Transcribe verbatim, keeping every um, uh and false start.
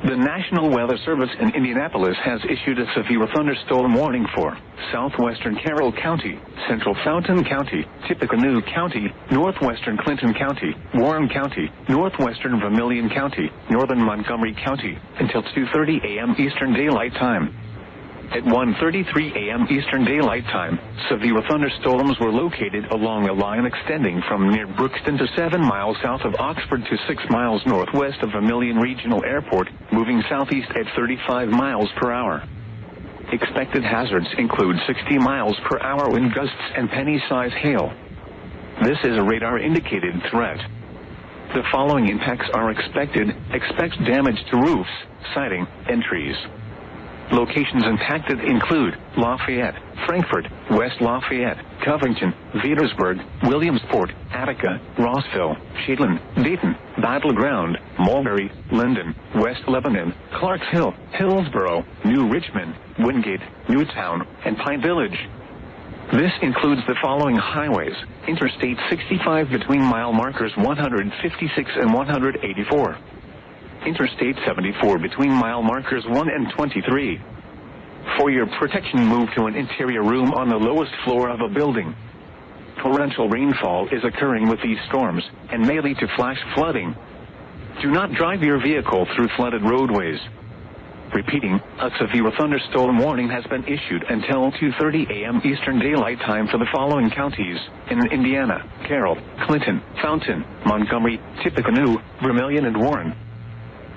The National Weather Service in Indianapolis has issued a severe thunderstorm warning for southwestern Carroll County, central Fountain County, Tippecanoe County, northwestern Clinton County, Warren County, northwestern Vermilion County, northern Montgomery County, until two thirty a m Eastern Daylight Time. At one thirty-three a m Eastern Daylight Time, severe thunderstorms were located along a line extending from near Brookston to seven miles south of Oxford to six miles northwest of Vermilion Regional Airport, moving southeast at thirty-five miles per hour. Expected hazards include sixty miles per hour wind gusts and penny-size hail. This is a radar-indicated threat. The following impacts are expected. Expect damage to roofs, siding, and trees. Locations impacted include Lafayette, Frankfort, West Lafayette, Covington, Petersburg, Williamsport, Attica, Rossville, Shadeland, Dayton, Battle Ground, Mulberry, Linden, West Lebanon, Clarks Hill, Hillsborough, New Richmond, Wingate, Newtown, and Pine Village. This includes the following highways: Interstate sixty-five between mile markers one fifty-six and one eighty-four. Interstate seventy-four between mile markers one and twenty-three. For your protection, move to an interior room on the lowest floor of a building. Torrential rainfall is occurring with these storms and may lead to flash flooding. Do not drive your vehicle through flooded roadways. Repeating, a severe thunderstorm warning has been issued until two thirty a m Eastern Daylight Time for the following counties in Indiana: Carroll, Clinton, Fountain, Montgomery, Tippecanoe, Vermilion, and Warren.